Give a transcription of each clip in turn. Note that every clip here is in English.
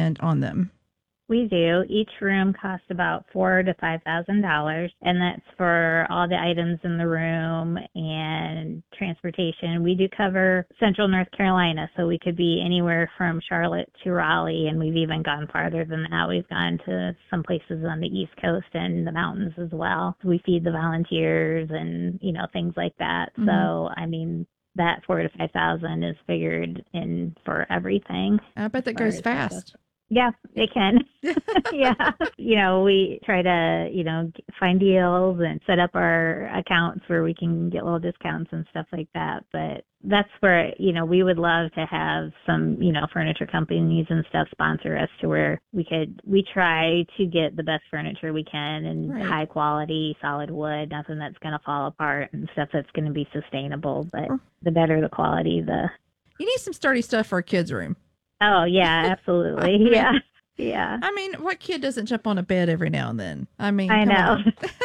spend on them? We do. Each room costs about $4,000 to $5,000, and that's for all the items in the room and transportation. We do cover Central North Carolina, so we could be anywhere from Charlotte to Raleigh, and we've even gone farther than that. We've gone to some places on the East Coast and the mountains as well. We feed the volunteers and, things like that. Mm-hmm. So, that 4,000 to 5,000 is figured in for everything. I bet that goes fast. Yeah, it can. Yeah. We try to, find deals and set up our accounts where we can get little discounts and stuff like that. But that's where, we would love to have some, furniture companies and stuff sponsor us to where we try to get the best furniture we can and right. High quality, solid wood, nothing that's going to fall apart and stuff that's going to be sustainable. But the better the quality, You need some sturdy stuff for a kid's room. Oh, yeah, absolutely. Yeah. Yeah. What kid doesn't jump on a bed every now and then? I know.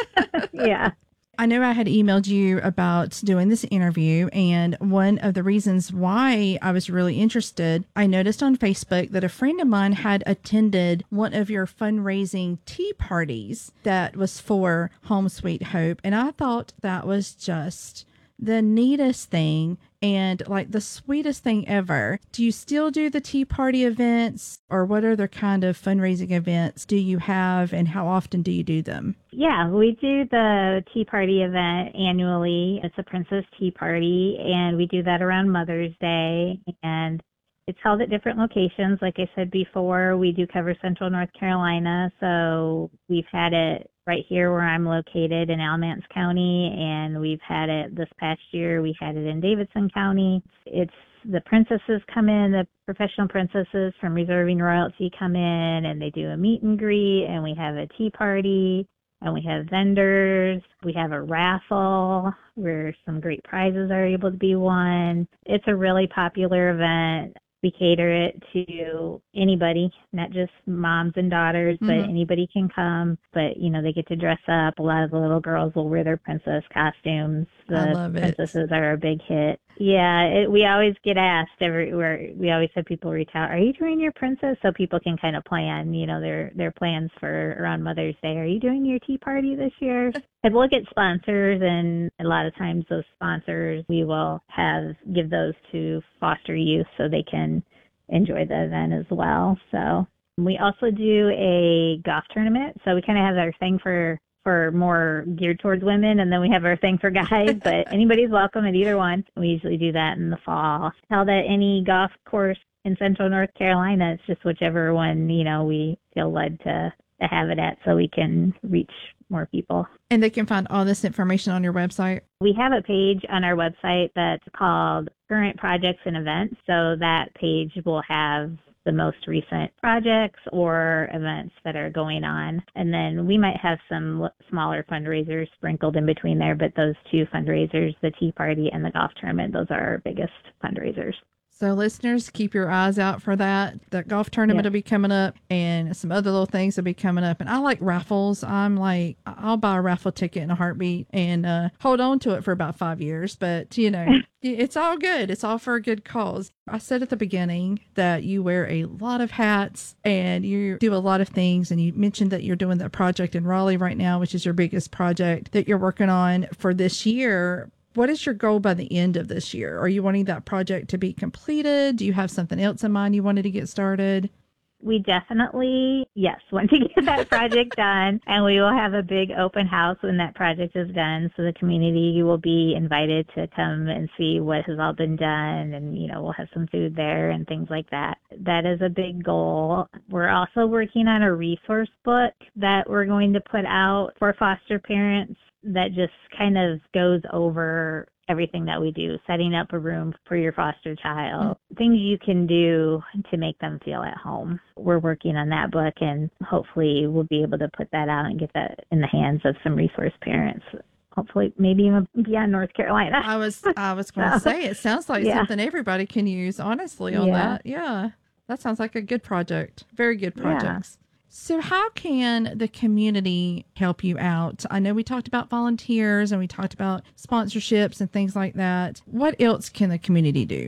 Yeah. I know I had emailed you about doing this interview, and one of the reasons why I was really interested, I noticed on Facebook that a friend of mine had attended one of your fundraising tea parties that was for Home Sweet Hope, and I thought that was just the neatest thing and like the sweetest thing ever. Do you still do the tea party events, or what other kind of fundraising events do you have, and how often do you do them? Yeah, we do the tea party event annually. It's a Princess Tea Party, and we do that around Mother's Day, and it's held at different locations. Like I said before, we do cover Central North Carolina, so we've had it right here where I'm located in Alamance County, and we've had it this past year. We had it in Davidson County. It's the princesses come in, the professional princesses from Reserving Royalty come in, and they do a meet and greet, and we have a tea party, and we have vendors. We have a raffle where some great prizes are able to be won. It's a really popular event. We cater it to anybody, not just moms and daughters, but anybody can come. But, they get to dress up. A lot of the little girls will wear their princess costumes. The princesses are a big hit. Yeah, we always get asked everywhere. We always have people reach out, are you doing your princess? So people can kind of plan, their plans for around Mother's Day. Are you doing your tea party this year? And we'll get sponsors, and a lot of times those sponsors, we will give those to foster youth so they can enjoy the event as well. So we also do a golf tournament. So we kind of have our thing for more geared towards women, and then we have our thing for guys, but anybody's welcome at either one. We usually do that in the fall. Held at any golf course in Central North Carolina. It's just whichever one, we feel led to have it at so we can reach more people. And they can find all this information on your website? We have a page on our website that's called Current Projects and Events. So that page will have the most recent projects or events that are going on. And then we might have some smaller fundraisers sprinkled in between there, but those two fundraisers, the tea party and the golf tournament, those are our biggest fundraisers. So listeners, keep your eyes out for that. The golf tournament will be coming up, and some other little things will be coming up. And I like raffles. I'll buy a raffle ticket in a heartbeat and hold on to it for about 5 years. But, it's all good. It's all for a good cause. I said at the beginning that you wear a lot of hats and you do a lot of things. And you mentioned that you're doing the project in Raleigh right now, which is your biggest project that you're working on for this year. What is your goal by the end of this year? Are you wanting that project to be completed? Do you have something else in mind you wanted to get started? We definitely, want to get that project done. And we will have a big open house when that project is done. So the community will be invited to come and see what has all been done. And, we'll have some food there and things like that. That is a big goal. We're also working on a resource book that we're going to put out for foster parents that just kind of goes over everything that we do, setting up a room for your foster child, things you can do to make them feel at home. We're working on that book, and hopefully we'll be able to put that out and get that in the hands of some resource parents. Hopefully, maybe even beyond North Carolina. I was going to say, it sounds like something everybody can use, honestly, on that. Yeah, that sounds like a good project. Very good projects. So how can the community help you out? I know we talked about volunteers and we talked about sponsorships and things like that. What else can the community do?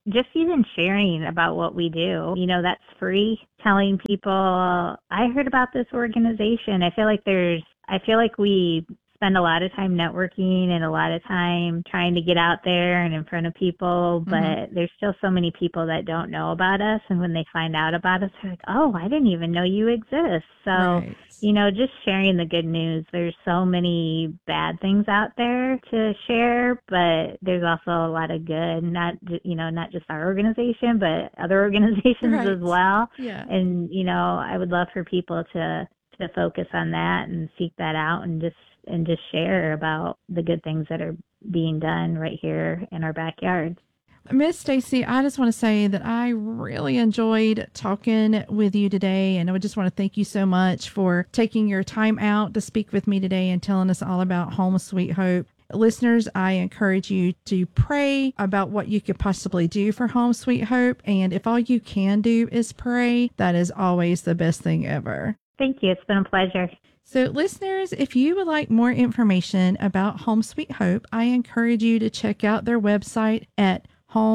just even sharing about what we do, that's free. Telling people, I heard about this organization. I feel like we spend a lot of time networking and a lot of time trying to get out there and in front of people, but there's still so many people that don't know about us. And when they find out about us, they're like, oh, I didn't even know you exist. So, just sharing the good news. There's so many bad things out there to share, but there's also a lot of good, not just our organization, but other organizations as well. Yeah. And, I would love for people to focus on that and seek that out and just share about the good things that are being done right here in our backyard. Miss Stacy, I just want to say that I really enjoyed talking with you today, and I would just want to thank you so much for taking your time out to speak with me today and telling us all about Home Sweet Hope. Listeners, I encourage you to pray about what you could possibly do for Home Sweet Hope, and if all you can do is pray, that is always the best thing ever. Thank you. It's been a pleasure. So listeners, if you would like more information about Home Sweet Hope, I encourage you to check out their website at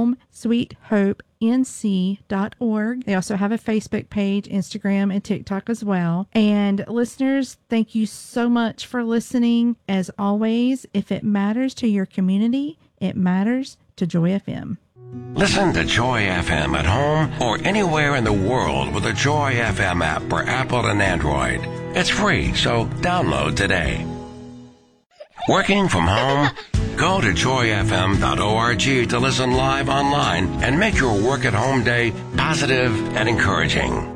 homesweethopenc.org. They also have a Facebook page, Instagram, and TikTok as well. And listeners, thank you so much for listening. As always, if it matters to your community, it matters to Joy FM. Listen to Joy FM at home or anywhere in the world with the Joy FM app for Apple and Android. It's free, so download today. Working from home? Go to joyfm.org to listen live online and make your work at home day positive and encouraging.